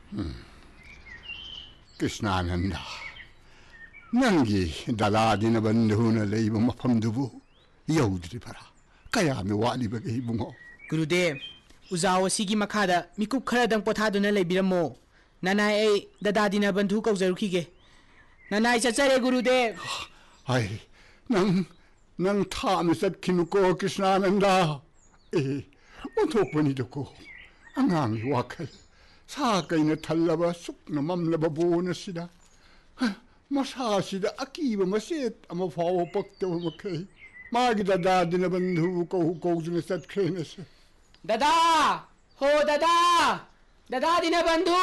Krishnananda, nangi daladina bandhuna leiba mafamdubu yaudribara kayami walibage ibungo. Gurudev, uzaw asigi makhada mikup kharadang potaduna leibiramo. Nanai ai dadadina bandhu kauzarukige. Nanai chachare Gurudev. Ai, nang thame satkinuko Krishnananda. Onthokpanidako angangi wakhal sa kaina thallaba sukna mamlaba bonasida masasida akiba maset ama fawo paktaba makai magi dadadina bandhu ko juna satkhenase. Dada! Ho dada! Dadadina bandhu!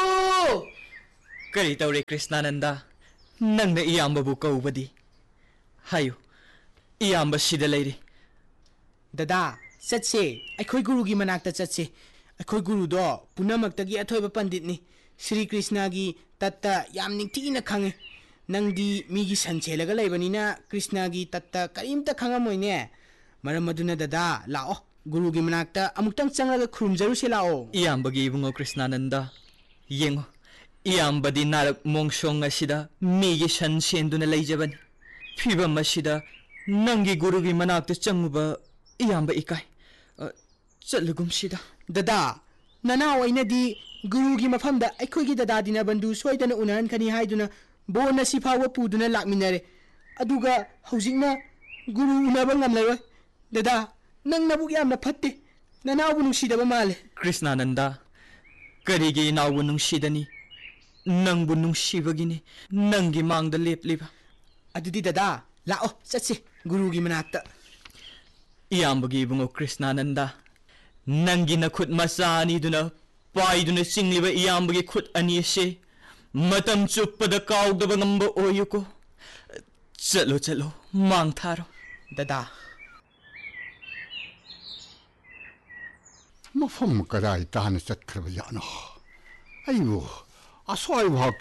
Kari taure Krishnananda, nangna iyambabu kaubadi. Hayo, iyamba sida leiri. Dada, satse, akhoi guru gi manakta chatse. Akhoi guru do punamakta gi athoiba pandit ni. Sri Krishna gi tatta yam ningthina khange. Nangdi migi sanchelaga leibanina Krishna gi tatta karimta khangamoine. Maramaduna dada lao guru gi manakta amuktang changraga khurumjaru se lao. Iyambagi ibungo Krishnananda, yengo. Iyambadi narak mongshong asida migi sansenduna leijabani. Phibam asida nangi guru gi manakta changuba iyamba ikai. Chatlugum sida. Dada, nana wainadi guru gi mafamda akhoi gi dada dina bandhu soidana unahan khani haiduna bona sifawa puduna lakminare. Aduga haujingna guru unaba ngamlai. Dada, nang nabuk yamna phatte. Nanabu nungsidaba male. Krishnananda, karigi inawu nungsidani. Nangbu nungsibagini. Nangi mangda lepliba. Adudi dada, lao chatse guru gi manakta. Iyambagi ibungo Krishnananda, nangi na khut masani duna paiduna singliba iyambagi khut ani se matam chuppada kaudaba ngamba oyuko. Chalo mang tharo. Dada, Mafam kadai tana satkraba yana. Ayo, aswai bhakti